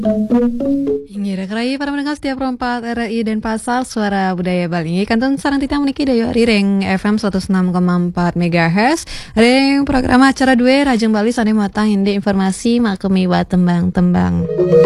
Ingira kerai para pendengar setiap rompat RRI dan Pasar Suara Budaya Bali. Kantun sarang titang meniki dayo Rireng FM 106,4 MHz. Ring program acara 2 Rajeng Bali sane matang indi informasi makemiwa tembang-tembang.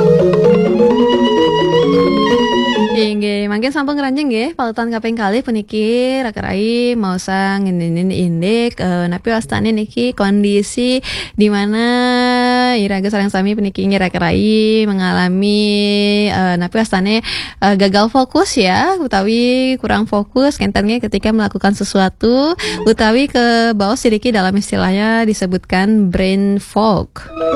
Inge mangke sampun ngranjeng nggih pautan kaping kalih puniki rakerai mau sang indik napi wastane niki kondisi di mana iraga sareng sami puniki nggih rakerai mengalami napi wastane gagal fokus ya utawi kurang fokus kentennya ketika melakukan sesuatu utawi ke bawah sedikit dalam istilahnya disebutkan brain fog.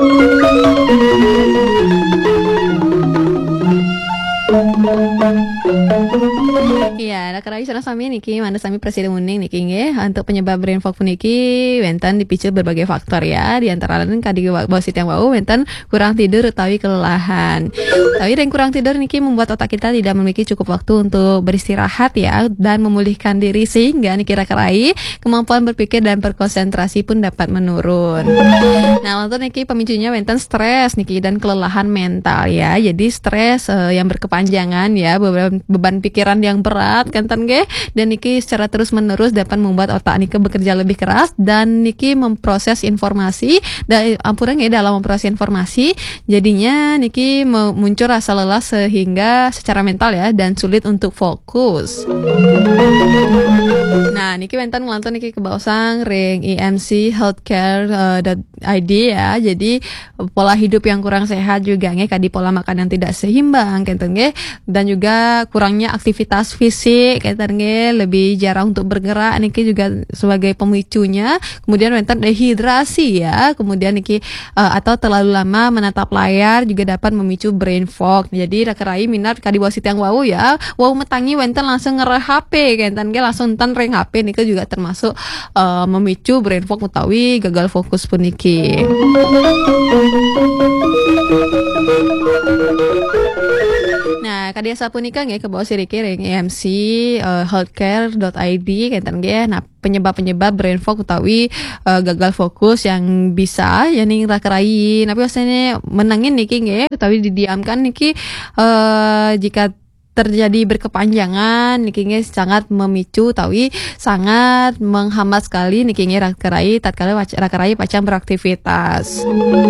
Iya, rakerai sareng sami niki manda sami presiden uning niki nggih untuk penyebab brain fog puniki wenten dipicu berbagai faktor ya di antara lain kadi basit yang wau wenten kurang tidur utawi kelelahan. Tapi yang kurang tidur niki membuat otak kita tidak memiliki cukup waktu untuk beristirahat ya dan memulihkan diri sehingga niki rakerai kemampuan berpikir dan berkonsentrasi pun dapat menurun. Nah, untuk niki pemicunya wenten stres niki dan kelelahan mental ya. Jadi stres yang berkepanjangan ya, beban pikiran yang berat kanten nggih dan niki secara terus-menerus dapat membuat otak niki bekerja lebih keras dan niki memproses informasi dan ampura nggih dalam memproses informasi jadinya niki muncul rasa lelah sehingga secara mental ya dan sulit untuk fokus. Nah, niki wenten ngelantun niki kebausang ring IMC Healthcare.id ya. Jadi pola hidup yang kurang sehat juga nggih kadi pola makan yang tidak seimbang kenten nggih dan juga kurangnya aktivitas fisik kenten nggih lebih jarang untuk bergerak niki juga sebagai pemicunya. Kemudian wenten dehidrasi ya. Kemudian niki atau terlalu lama menatap layar juga dapat memicu brain fog. Jadi rakerai minat kadi wasit yang wau ya. Wau metangi wenten langsung ngereh HP kenten nggih langsung enten ring HP niki juga termasuk memicu brain fog utawi gagal fokus puniki. Nah, kadia sapunika nggih ke bawah siriki ring EMC Healthcare.id kenten nggih. Nah, penyebab-penyebab brain fog utawi gagal fokus yang bisa yani rakerai tapi biasanya menangin niki nggih utawi didiamkan niki jika terjadi berkepanjangan niki nggih sangat memicu utawi sangat menghambat sekali niki nggih rakerai tatkala rakerai pacang beraktivitas.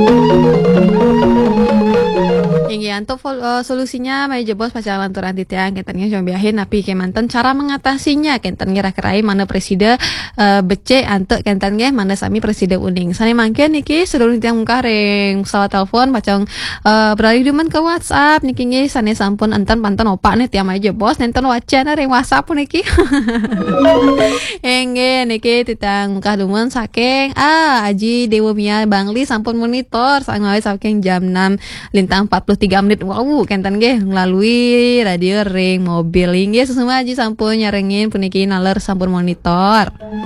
Ingin untuk solusinya mai jebos pacang lanturan titiang kentennya coba biahin napi kemanten cara mengatasinya kentennya rakerai mana presiden becek antuk kentennya mana sami presiden uning sani mangke niki seluruh titiang mungkaring pesawat telepon pacang beralih duman ke WhatsApp niki nggih sane sampun enten panten opak nih tiang mai jebos nenten wacana ring WhatsApp niki engge niki titiang mungkah duman saking Aji Dewa Mia Bangli sampun monitor sangawe saking jam 6 lintang 43 menit wow kenten nggih melalui radio ring mobil nggih sesama aja sampun nyarengin puniki naler sampun monitor.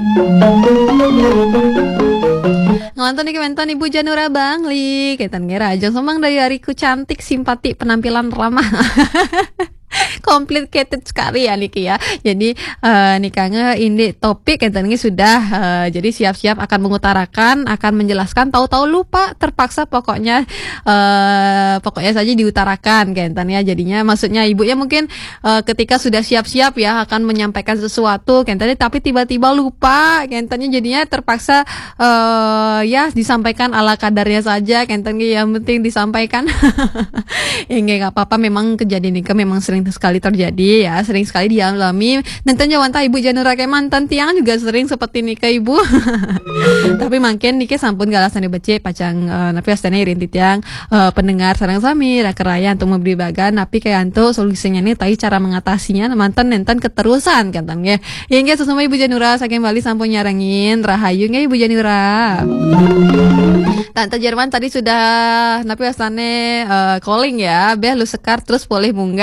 Ngonton niki wenten Ibu Janura Bangli kenten nggih rajang somang dari hariku cantik simpati penampilan ramah. Complicated sekali ya niki ya. Jadi nikahnya ini topik katanya sudah jadi siap-siap akan mengutarakan, akan menjelaskan tahu-tahu lupa terpaksa pokoknya saja diutarakan katanya. Jadinya maksudnya ibu ya mungkin ketika sudah siap-siap ya akan menyampaikan sesuatu katanya tapi tiba-tiba lupa katanya jadinya terpaksa ya disampaikan ala kadarnya saja katanya yang penting disampaikan. Ya nggak apa-apa memang kejadian nikah memang sering sekali terjadi ya sering sekali dialami nantinya wanta Ibu Janura kayak mantan tiang juga sering seperti nikah ibu. Tapi makin nikah sampun galasan dibaca pacang napi astana irinti tiang pendengar sareng sami rakeraya untuk memberi bagan napi kayak antu solusinya nih tai cara mengatasinya mantan nenten keterusan katanya ya nggak sesama Ibu Janura saking Bali sampun nyarengin rahayu nggak Ibu Janura. Tante Jerman tadi sudah napi astane calling ya beh lu sekar terus boleh munggah.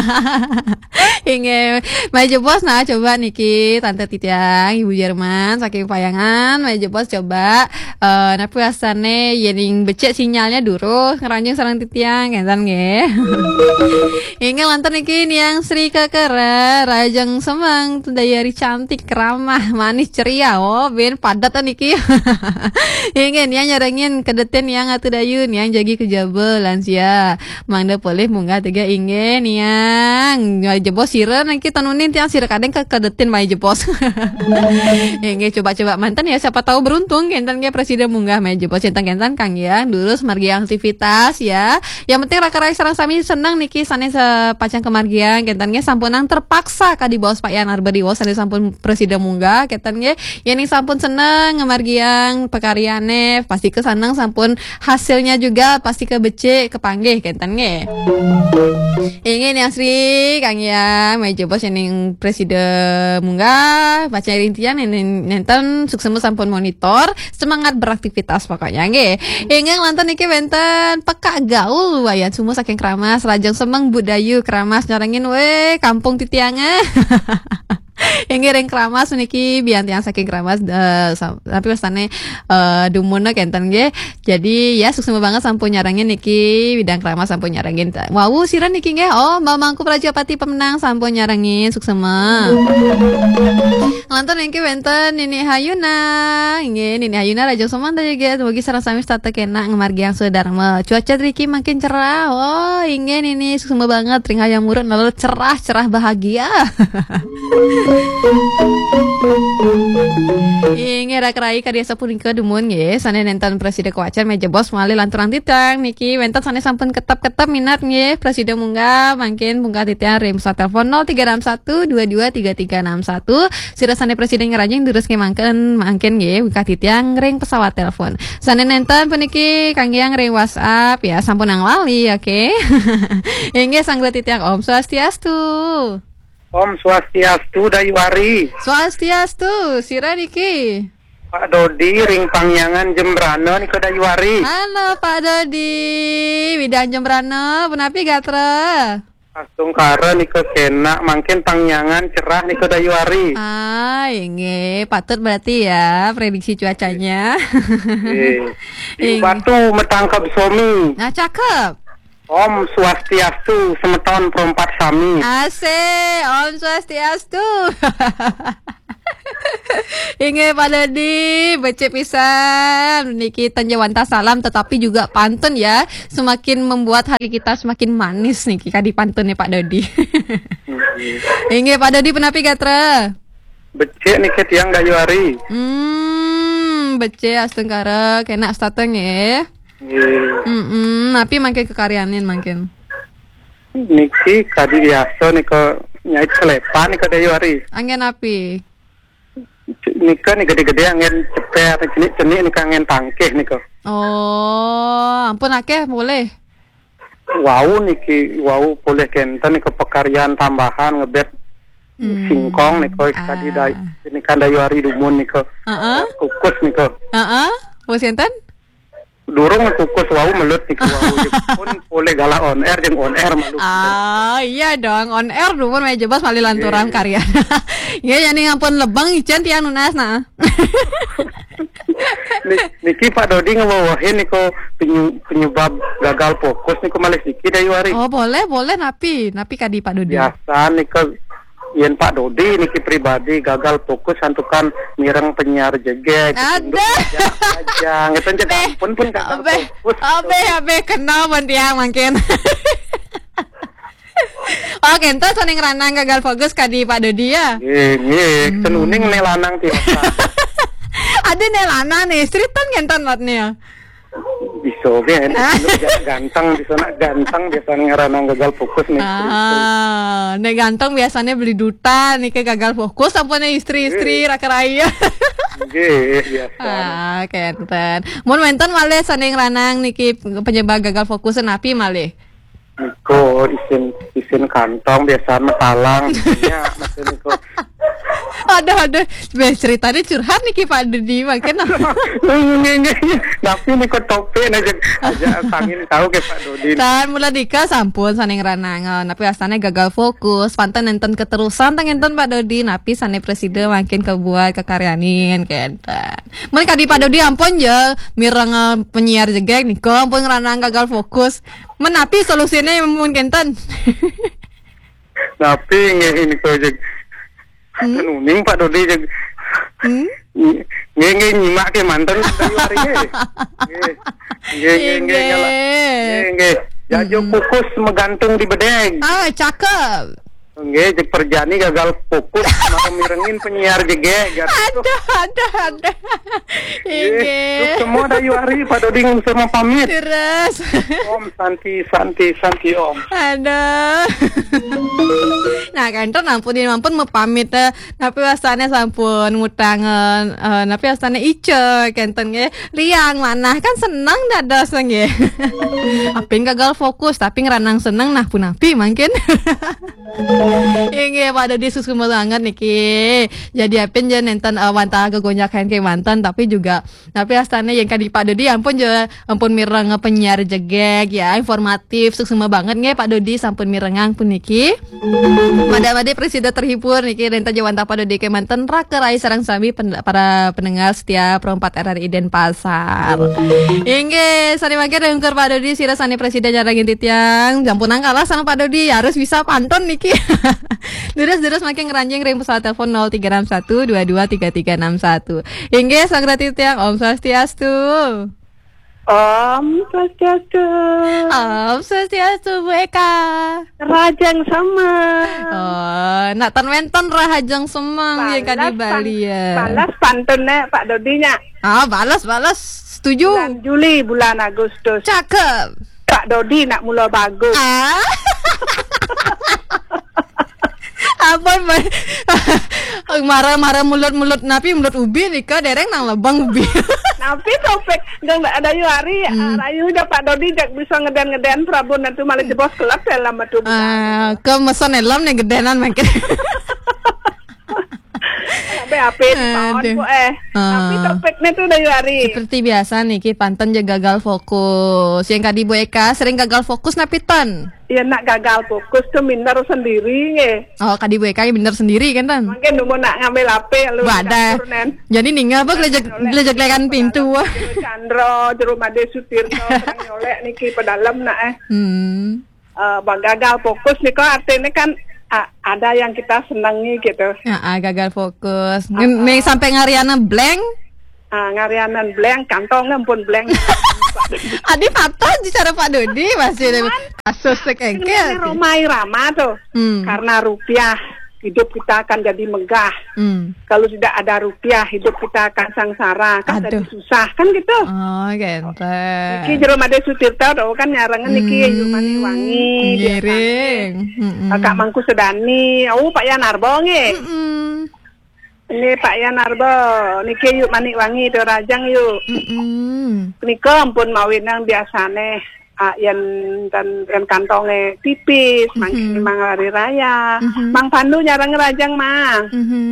Inge Maya Bos nah coba niki Tante Titiang Ibu Jerman saking payangan Maya Bos coba napi asane yening becek sinyalnya dulu ngeranjung sarang Titiang kentan nge. Inge lantar niki yang Sri Kekera Rajang Semang dayari cantik ramah manis ceria oh ben padat niki. Inge yang nyarengin kedeten yang atu dayun yang jagi kejabel lansia mangda boleh munggah tiga inge niang jebos sira nang kita nunin tiang sira kadang kedetin mai jebos. Inge coba-coba mantan ya siapa tahu beruntung kentan ge presiden munggah mai jebos kentan Kang ya lurus margiang aktivitas ya. Yang penting raka-rai sareng sami senang niki sane sepacang kemargiang kentan ge sampunang terpaksa ka di bos Pak Yanar beriwo sane sampun presiden munggah kentan ge yen sampun seneng ngemargiang pekaryane pasti kesanang sampun hasilnya juga pasti kebece kepanggih kentan ge. Ingin yang Sri Kang ya meja bos yang presiden munggah baca rintian nenten sukses sampun monitor semangat beraktivitas pokoknya nge. Ingin lantan iki benten peka gaul wayan semua saking keramas rajang semeng budayu keramas nyarengin we kampung Titianga. Yang reng keramas niki biar yang saking keramas tapi pastane dumuna kenten ge. Jadi ya sukses banget sampun nyarengin niki bidang keramas sampun nyarengin. Wow siran niki ge. Oh Mbak Mangku Prajapati pemenang sampun nyarengin sukses mah. Lantar niki benten Nini Hayuna. Nggih Nini Hayuna Raja Soman tadi ge mugi sareng sami stata kena ngemargi yang Sudarma. Cuaca triki makin cerah. Oh ingin ini sukses banget ring hayam murun lalu cerah bahagia. Inge rak-rai karya sapunika demun nge sane nenten presiden kuacan meja bos malih lanturan titang niki wentan sane sampun ketep minat nge presiden munggah mangkin munggah titian rim sa telepon 0361223361 sira sane presiden ngerajing terus nge mangkin nge buka titian ring pesawat telepon sane nenten puniki Kang yang ring WhatsApp ya sampun ang lali oke. Okay? Inge sangga titian Om Swastiastu. Om Swastiastu Dayuari. Swastiastu, sira niki. Pak Dodi ring Pangyangan Jembrana niko Dayuari. Halo Pak Dodi, Widan Jembrana, penapi gatra? Astung kara niko kena, mangkin Pangyangan cerah niko Dayuari. Ah, inge, patut berarti ya prediksi cuacanya. Batu metangkap suami. Nah, cakep. Om Swastiastu semeton perempat sami. Asik, Om Swastiastu. Inge Pak Dodi, becek pisan. Niki tanjawanta salam tetapi juga pantun ya. Semakin membuat hari kita semakin manis niki kadi pantunnya Pak Dodi. Inge Pak Dodi penapi gatra? Becek niki tiang Dayuari. Becek astengkara kena stateng ya. Tapi makin kekarianin makin. Niki kadi biasa niko nyait selepan niko Dayuari. Angin api. Nika nih gede-gede angin ceper cenik nika angin tangkeh niko. Oh, ampun akeh boleh. Wow niki wow boleh kenten niko pekaryan tambahan ngebet singkong niko tadi nika Dayuari dumun niko. Kukus niko. Bos enten? Durung kukus wow melut niko wow pun boleh galak on air jeung on air malu. Iya dong on air dumun meja bos malih lanturan karya. Ya yani ngampun lebang ican tiang nunas nah. Niki Pak Dodi ngewawahin niko penyebab gagal fokus niko malih siki Dayuari. Oh boleh napi kadi Pak Dodi. Biasa niko yen Pak Dodi niki pribadi gagal fokus santukan mireng penyiar jegek. Ada. Aja ngeten cek ampun pun gagal fokus. Abe kenal tiang mungkin. Oh kento saning ranang gagal fokus kadi Pak Dodi ya. Nggih, senuning ne lanang tiasa. Ada ne lanang nih, stritan kenton lotnya. Bisa ben, ganteng bisa nak ganteng biasanya ngeranang gagal fokus nih. Nek ganteng biasanya beli duta nih ke gagal fokus sampune istri-istri raka-raya. Nggih, biasa. Kenten. Mun wenten malih saning ranang niki penyebab gagal fokus napi malih. Niko isin kantong biasa metalang nya masih niko Ada. Ceritanya curhat nih Ki Pak Dodi makin. Tapi nih kok topik aja sangin tahu ke Pak Dodi. Dan mula dika sampun saning ranangan, tapi asane gagal fokus, panten nenten keterusan tang enten Pak Dodi, napi sane presiden makin kebuat kekaryanin kenten. Mereka di Pak Dodi ampun ya mireng penyiar jegek nih kok ampun ranang gagal fokus. Menapi solusinya mungkin kenten. Tapi ini kok jeg nuning Pak Dodi jeg nyimak ke mantan dari hari nge jajo fokus megantung di bedeng. Cakep. Nge jeg perjani gagal fokus mau mirengin penyiar jege. Ada. Semua dayu hari Pak Dodi sama pamit. Terus. Om Santi Om. Ada. Nah kan ampun mau pamit tapi wasane sampun ngutangan tapi wasane ice kenten nge liang manah kan seneng dados nge. Apin gagal fokus tapi ngeranang seneng nah punapi mungkin. Inge pada di susu banget niki. Jadi apin je nenten wanta kegonjakan ke mantan tapi astane yang kadi Pak Dodi ampun mireng penyiar jegek ya informatif suksema banget nge Pak Dodi sampun mirengang pun niki. Mada-mada presiden terhibur niki renta jawanta Pak Dodi ke mantan rakerai sarang sami para pendengar setia Pro4 RRI Denpasar. Inge sani mangke dengker Pak Dodi sira sani presiden jarang titiang jampunang kalah sama Pak Dodi harus bisa pantun niki. Terus makin ngeranjing ring pesawat telepon 0361223361. Inge sagra titiang Om Swastiastu. Om Swastiastu Bu Eka. Rajang sama. Nak tan rahajang semang yang kadi Bali ya. Balas pantunnya Pak Dodinya. Balas. Setuju. Bulan Juli, bulan Agustus. Cakep. Pak Dodi nak mula bagus. Apa marah mulut napi mulut ubi nika dereng nang lebang ubi. Napi topik nggak ada hari rayu udah Pak Dodi jak bisa ngeden Prabu nanti malah jebos kelab dalam batu. Ke meson elam nih gedenan makin. Tapi tapi topiknya tuh dari hari. Seperti biasa nih Ki panten jaga gagal fokus. Yang kadi Bu Eka sering gagal fokus napitan. Iya nak gagal fokus tuh minder sendiri nge. Kadi Bu Eka minder sendiri kan tan. Mungkin mau nak ngambil HP lu. Bada. Jadi ninga apa gelejek-lekan pintu. Chandra jero Made Sutirto orang nyolek niki pedalam nak gagal fokus nih kok artinya kan ada yang kita senangi gitu. Gagal fokus. Nih sampai ngariana blank. Ngarianan blank, kantongnya pun blank. Adi patah bicara Pak Dodi masih kasus sekengkel. Romai Rama tuh. Karena rupiah hidup kita akan jadi megah. Kalau tidak ada rupiah hidup kita akan sengsara, kan jadi susah kan gitu. Gitu. Niki jero Made Sutirto do kan nyarangan niki Yumani Wangi. Giring. Kak Mangku Sedani, Pak Yanarbo nge. Ini Pak Yanarbo, niki Yumani Wangi do rajang yuk. Niko ampun mawinang biasane yang kantongnya tipis, mang hari raya, mang Pandu nyarang ngerajang mang.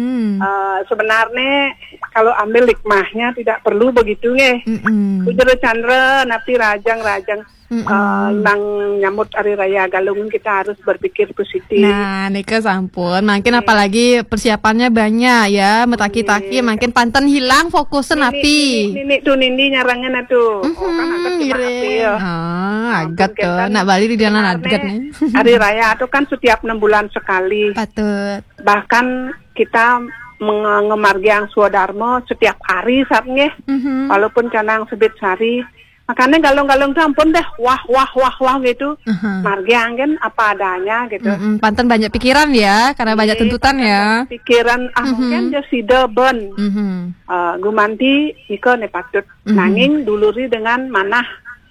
Sebenarnya kalau ambil hikmahnya tidak perlu begitu nge. Ujero Chandra napi rajang mang nyambut hari raya Galungan kita harus berpikir positif. Nah, nika sampun, makin apalagi persiapannya banyak ya, metaki-taki makin panten hilang fokusnya napi. Nindi nyarangnya tuh. Kan agak cuma api ya. Agak tuh, nak balik di dalam agak nih. Hari raya itu kan setiap 6 bulan sekali. Patut. Bahkan kita mengemargiang Swadharma setiap hari saatnya. Walaupun canang sebit sari. Makanya galung-galung ampun deh, wah gitu. Margiang kan apa adanya gitu. Panten banyak pikiran ya, karena banyak tuntutan ya. Pikiran mungkin dia sida ben. Gumanti iko ne patut nanging duluri dengan manah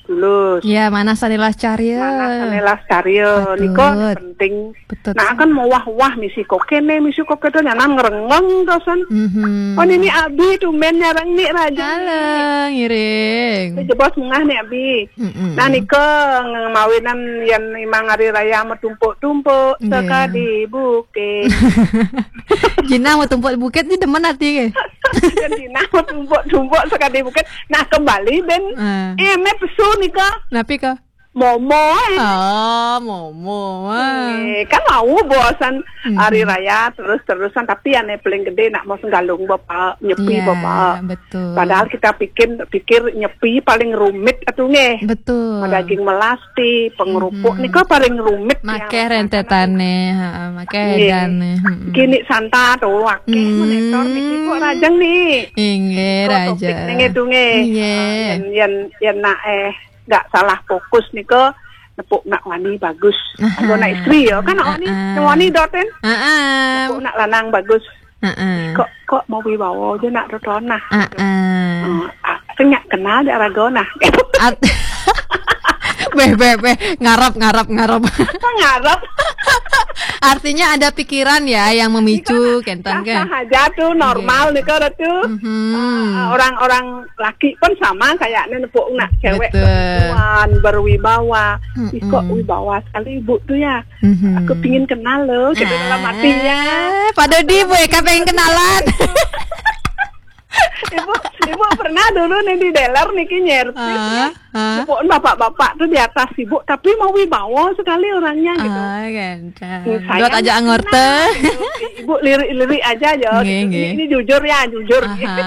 tulus. Ya, mana sanilas carya. Mana sanilas carya. Niko penting. Betul. Nah, kan mau wah misi kokene nyanan ngerengeng tosan. Oh, ini Abi tumben nyarang nih raja. Halo, ngiring. Jebos mengah nih Abi. Nah, niko ngemawinan yang imang hari raya metumpuk-tumpuk seka di bukit. Jina mau tumpuk di bukit ni demen hati ke? Dan Jina mau tumpuk-tumpuk seka di bukit. Nah, kembali ben me pesu nika. Napi ka? Momo. Momo. Kan mau bosan hari raya terus-terusan tapi yang paling gede nak mau senggalung bapak nyepi bapak. Betul. Padahal kita pikir nyepi paling rumit atuh nge. Betul. Daging melasti, pengerupuk nika paling rumit. Make rentetane, make edane. Gini santa tuh wake monitor niki kok rajang nih. Inge raja. Topik ning itu nge. Yen nak nggak salah fokus nih ke nepuk nak wani bagus. Kalau nak istri ya kan nak wani doten. Nepuk nak lanang bagus. Kok mau wibawa aja nak rotona. Kenyak kenal di Aragona. Ngarap. Ngarap. Artinya ada pikiran ya yang memicu kenton kan. Aja tuh normal nih kalau tuh. Orang-orang laki pun sama kayaknya nepuk nak cewek perempuan berwibawa. Kok wibawa sekali ibu tuh ya. Aku pingin kenal loh gitu dalam hatinya. Pada di bu Eka pengen kenalan. Ibu pernah dulu nih di dealer niki nyerti. Nepuk bapak-bapak tuh di atas ibu tapi mau wibawa sekali orangnya gitu. Dot aja angorte. Ibu lirik-lirik aja ya. Ini jujur ya, jujur.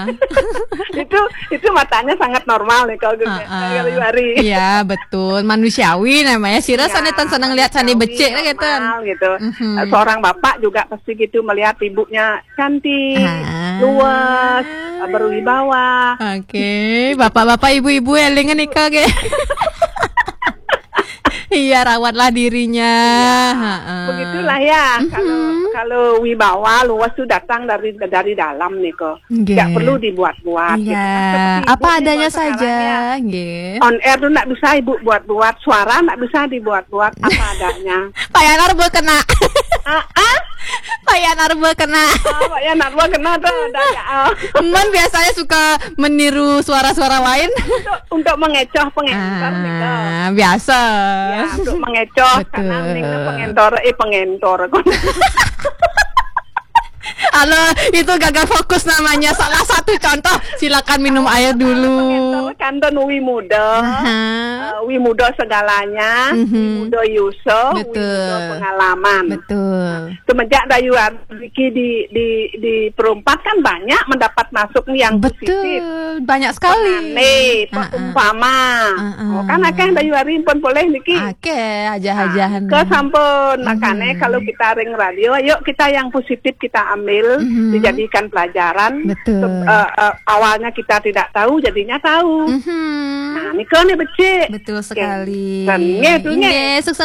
Itu matanya sangat normal nih kalau hari. Iya, betul. Manusiawi namanya. Sira sanetan senang lihat sani becek gitu. Seorang bapak juga pasti gitu melihat ibunya cantik, luas, berwibawa. Oke, bapak-bapak ibu-ibu elingan nikah ge. Iya, rawatlah dirinya. Begitulah ya. Kalau wibawa luas tuh datang dari dalam nih kok. Nggak perlu dibuat-buat. Iya. Gitu. Apa adanya saja. On air tuh nggak bisa ibu buat-buat. Suara nggak bisa dibuat-buat. Apa adanya. Pak Yanarbo kena. Pak Yanarbo kena. Pak Yanarbo kena tuh. Man biasanya suka meniru suara-suara lain. Untuk mengecoh pengentor nih kok. Biasa. Ya, untuk mengecoh karena pengentor. Halo, itu gagal fokus namanya. Salah satu contoh, silakan minum air dulu. Kanton wi muda segalanya, wi muda yuso, wi muda pengalaman. Betul. Semenjak Dayuan Riki di perumpat kan banyak mendapat masuk nih yang positif. Banyak sekali. Umpama. Kan akeh Dayuari pun boleh niki. Akeh aja-ajahan. Ke sampun makane kalau kita ring radio, yuk kita yang positif kita ambil, dijadikan pelajaran. Betul. Awalnya kita tidak tahu, jadinya tahu. Nah, niko nih becik. Betul sekali. Sukses.